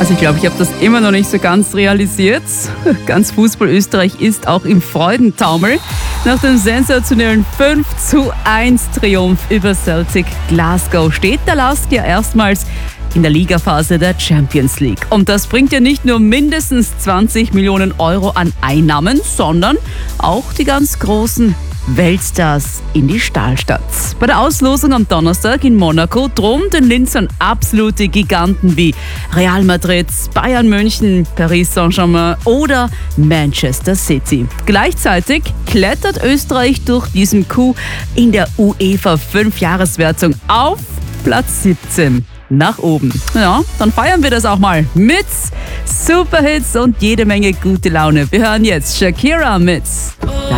Also ich glaube, ich habe das immer noch nicht so ganz realisiert. Ganz Fußball Österreich ist auch im Freudentaumel. Nach dem sensationellen 5:1 Triumph über Celtic Glasgow steht der LASK ja erstmals in der Ligaphase der Champions League. Und das bringt ja nicht nur mindestens 20 Millionen Euro an Einnahmen, sondern auch die ganz großen Weltstars in die Stahlstadt. Bei der Auslosung am Donnerstag in Monaco drohen den Linzern absolute Giganten wie Real Madrid, Bayern München, Paris Saint-Germain oder Manchester City. Gleichzeitig klettert Österreich durch diesen Coup in der UEFA 5-Jahreswertung auf Platz 17 nach oben. Ja, dann feiern wir das auch mal mit Superhits und jede Menge gute Laune. Wir hören jetzt Shakira mit